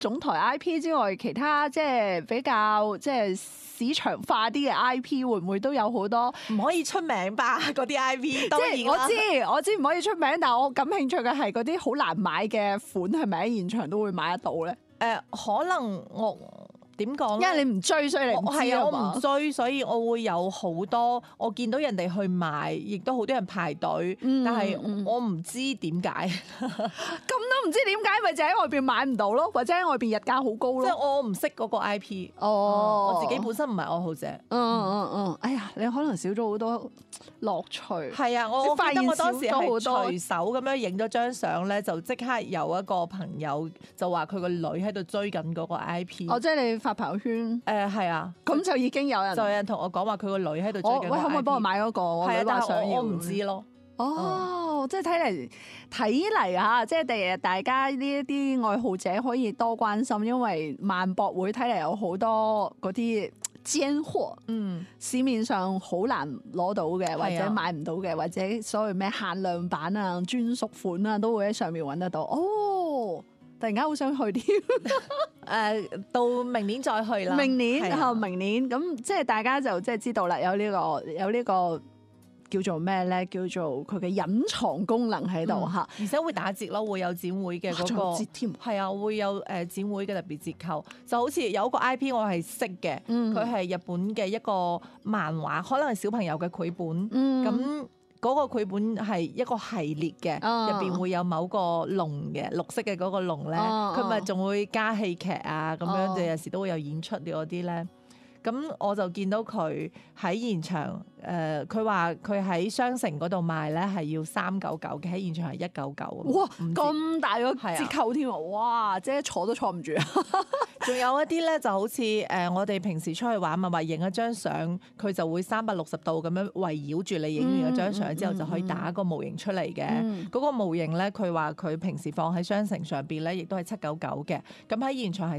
總台 IP 之外，其他即係比較即係市場化啲嘅 IP 會唔會都有好多？ 唔可以出名吧？嗰啲 IP 當然即係我知唔可以出名，但係我感興趣嘅係嗰啲好難買嘅款，係咪喺現場都會買得到咧？ 可能我。點講咧？ 因為你唔追，所以你唔知係啊，我嘛唔追，所以我會有好多我見到人哋去買，亦都好多人排隊，但係我唔知點解。 咁都唔知點解，咪就喺外邊買唔到咯，或者喺外邊日價好高咯。 即係我唔識嗰個 IP，我自己本身唔係愛好者。 哎呀，你可能少咗好多樂趣。 係啊，我記得我當時係隨手咁樣影咗張相咧，就即刻有一個朋友就話佢個女喺度追緊嗰個 IP。 即係你發朋友圈。 係啊， 咁就已經有人同我講話佢個女喺度追緊。 喂，可唔可以幫我買嗰個？ 係啊，但係我唔知咯。 即係睇嚟嚇，即係第日大家呢一啲愛好者可以多關心，因為萬博會睇嚟有好多嗰啲尖貨，市面上好難攞到嘅，或者買唔到嘅，或者所謂咩限量版啊、專屬款啊，都會喺上面揾得到。突然間好想去添。 到明年再去啦。 明年咁即係大家就即係知道啦，有呢個叫做咩咧？叫做佢嘅隱藏功能喺度嚇， 而且會打折咯，會有展會嘅嗰個折添。 係啊，會有展會嘅特別折扣，就好似有一個 IP 我係識嘅，佢係日本嘅一個漫畫，可能係小朋友嘅繪本，咁。嗰個繪本係一個系列嘅，入邊會有某個龍嘅綠色嘅嗰個龍咧，佢咪仲會加戲劇啊咁樣，就有時都會有演出嗰啲咧。咁我就見到佢喺現場，佢話佢喺商城嗰度賣咧係要399嘅，喺現場係199。哇！ 咁大個折扣添啊！哇！即係坐都坐唔住啊！ 仲有一啲咧就好似我哋平時出去玩咪話影一張相，佢就會360度咁樣圍繞住你，影完嗰張相之後就可以打個模型出嚟嘅。嗰個模型咧，佢話佢平時放喺商城上邊咧，亦都係799嘅。咁喺現場係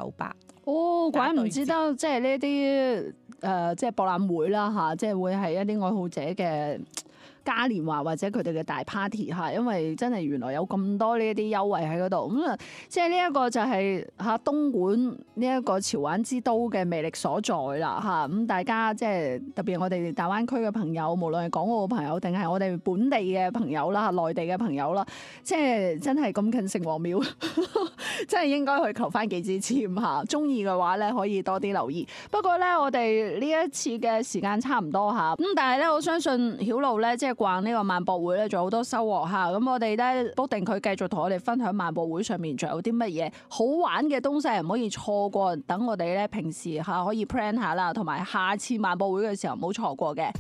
398。 怪唔知得，即係呢啲即係博覽會啦嚇，即係會係一啲愛好者嘅嘉年華或者佢哋嘅大 party 嚇，因為真係原來有咁多呢一啲優惠喺嗰度，咁即係呢一個就係嚇東莞呢一個潮玩之都嘅魅力所在啦嚇，咁大家即係特別我哋大灣區嘅朋友，無論係港澳嘅朋友定係我哋本地嘅朋友啦、內地嘅朋友啦，即係真係咁近城隍廟，真係應該去求翻幾支籤嚇，中意嘅話咧可以多啲留意。不過咧，我哋呢一次嘅時間差唔多嚇，咁但係咧我相信曉露咧即係逛呢個萬博會咧，仲有好多收穫嚇。咁我哋咧 book 定佢繼續同我哋分享萬博會上面仲有啲乜嘢好玩嘅東西，唔可以錯過。等我哋咧平時嚇可以 plan 下啦，同埋下次萬博會嘅時候唔好錯過嘅。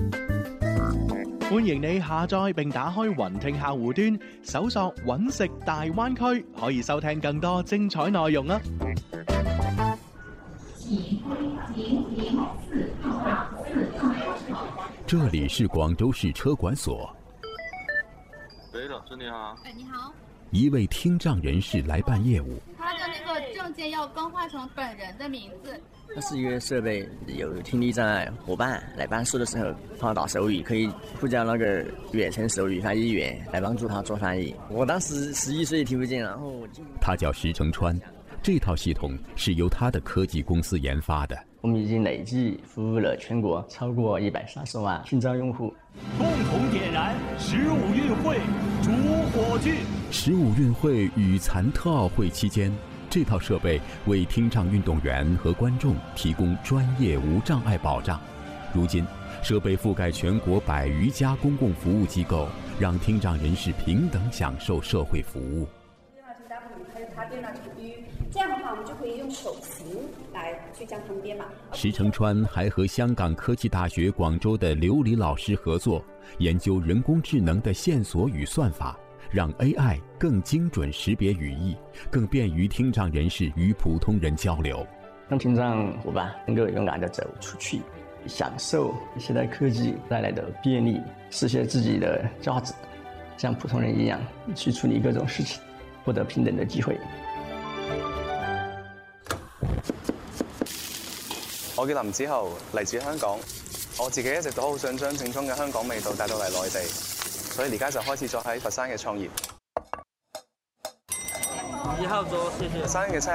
歡迎你下載並打開雲聽客戶端，搜索揾食大灣區，可以收聽更多精彩內容啊！ 這裡是廣州市車管所。 喂，老師你好。 你好。 一位聽障人士來辦業務。 他的那個證件要更換成本人的名字。 它是一個設備，有聽力障礙夥伴來辦事的時候，放到手語可以呼叫那個遠程手語翻譯員來幫助他做翻譯。我當時11歲聽不見，然後他叫石成川，這套系統是由他的科技公司研發的。 我們已經累計服務了全國超過130萬聽障用戶。 共同點燃15運會主火炬。 15運會與殘特奧會期間，這套設備為聽障運動員和觀眾提供專業無障礙保障。如今，設備覆蓋全國100餘家公共服務機構，讓聽障人士平等享受社會服務。 這樣的話，我們就可以用手型來去將它們編碼。 石成川還和香港科技大學廣州的劉禮老師合作，研究人工智能的線索與算法，讓 AI 更精準識別語義，更便於聽障人士與普通人交流。 讓聽障夥伴能夠勇敢地走出去，享受現代科技帶來的便利，實現自己的價值，像普通人一樣去處理各種事情，獲得平等的機會。 我叫林子豪，嚟自香港。我自己一直都好想將正宗嘅香港味道帶到嚟內地，所以而家就開始咗喺佛山嘅創業。 1號桌，謝謝。 佛山嘅餐